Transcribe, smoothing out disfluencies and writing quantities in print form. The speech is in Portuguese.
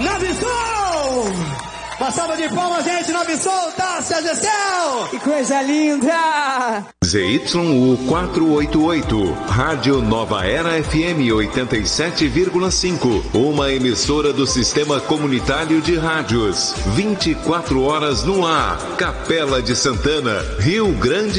Nave Soul! Uma salva de palmas, gente, Nave Soul, Tássia Gessel! Que coisa linda! ZYU 488, Rádio Nova Era FM 87,5, uma emissora do Sistema Comunitário de Rádios, 24 horas no ar, Capela de Santana, Rio Grande